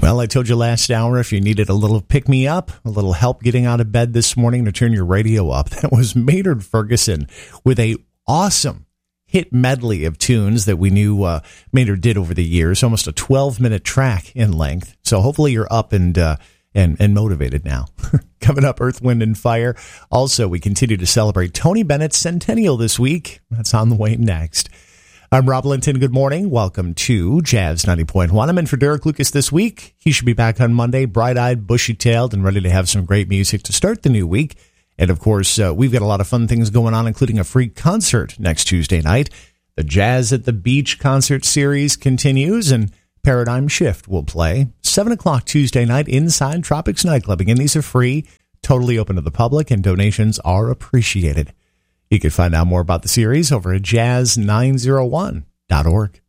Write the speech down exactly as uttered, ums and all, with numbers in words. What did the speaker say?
Well, I told you last hour, if you needed a little pick-me-up, a little help getting out of bed this morning to turn your radio up, that was Maynard Ferguson with a awesome hit medley of tunes that we knew uh, Maynard did over the years, almost a twelve-minute track in length. So hopefully you're up and uh, and, and motivated now. Coming up, Earth, Wind, and Fire. Also, we continue to celebrate Tony Bennett's centennial this week. That's on the way next. I'm Rob Linton. Good morning. Welcome to Jazz ninety point one. I'm in for Derek Lucas this week. He should be back on Monday, bright-eyed, bushy-tailed, and ready to have some great music to start the new week. And, of course, uh, we've got a lot of fun things going on, including a free concert next Tuesday night. The Jazz at the Beach concert series continues, and Paradigm Shift will play seven o'clock Tuesday night inside Tropics Nightclub. Again, these are free, totally open to the public, and donations are appreciated. You can find out more about the series over at jazz nine oh one dot org.